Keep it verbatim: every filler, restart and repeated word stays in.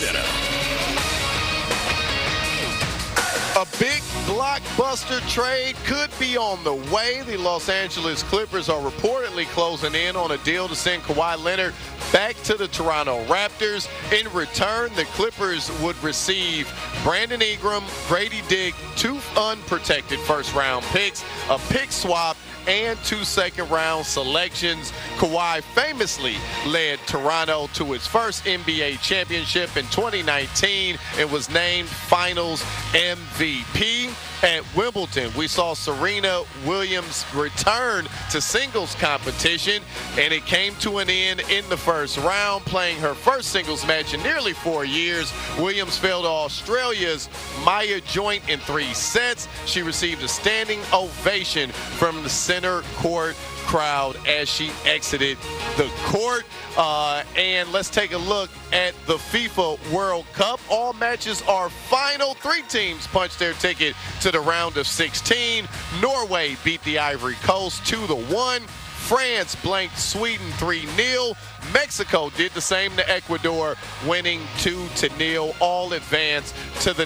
Center. A big blockbuster trade could be on the way. The Los Angeles Clippers are reportedly closing in on a deal to send Kawhi Leonard back to the Toronto Raptors. In return, the Clippers would receive Brandon Ingram, Grady Dick, two unprotected first-round picks, a pick swap, and two second-round selections. Kawhi famously led Toronto to its first N B A championship in twenty nineteen and was named Finals M V P. At Wimbledon, we saw Serena Williams return to singles competition, and it came to an end in the first round. Playing her first singles match in nearly four years, Williams fell to Australia's Maya Joint in three sets. She received a standing ovation from the center court crowd as she exited the court. Uh, and let's take a look at the FIFA World Cup. All matches are final. Three teams punched their ticket to the round of sixteen. Norway beat the Ivory Coast two to one. France blanked Sweden three nil. Mexico did the same to Ecuador, winning two to nil. All advanced to the